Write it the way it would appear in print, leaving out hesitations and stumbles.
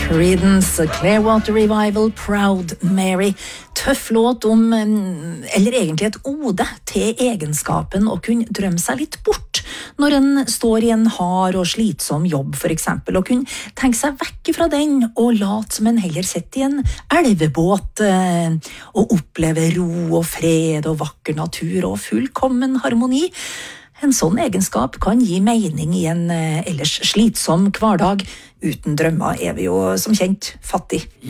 Creedence, Clearwater Revival, Proud Mary. Tøff låt om, eller egentlig et ode til egenskapen å kunne drømme seg litt bort når en står i en hard og slitsom jobb for eksempel, og kunne tenke seg vekk fra den og late som en heller sitter i en elvebåt og oppleve ro og fred og vakker natur og fullkommen harmoni. En sånn egenskap kan gi mening i en ellers slitsom hverdag. Uten drømmer er vi jo som kjent fattig.